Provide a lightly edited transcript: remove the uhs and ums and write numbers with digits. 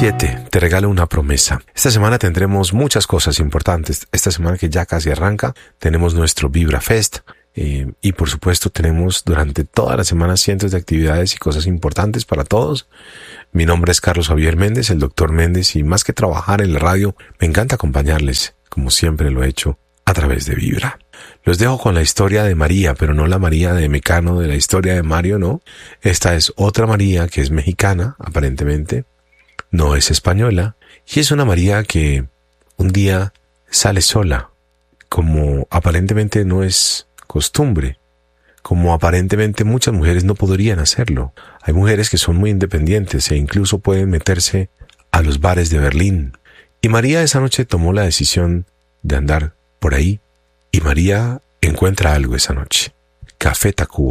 7. Te regalo una promesa. Esta semana tendremos muchas cosas importantes. Esta semana que ya casi arranca, tenemos nuestro Vibra Fest. Y por supuesto tenemos durante toda la semana cientos de actividades y cosas importantes para todos. Mi nombre es Carlos Javier Méndez, el Dr. Méndez, y más que trabajar en la radio, me encanta acompañarles, como siempre lo he hecho, a través de Vibra. Los dejo con la historia de María, pero no la María de Mecano, de la historia de Mario, no. Esta es otra María que es mexicana, aparentemente, no es española, y es una María que un día sale sola, como aparentemente no es costumbre, como aparentemente muchas mujeres no podrían hacerlo. Hay mujeres que son muy independientes e incluso pueden meterse a los bares de Berlín. Y María esa noche tomó la decisión de andar por ahí, y María encuentra algo esa noche: Café Tacuba.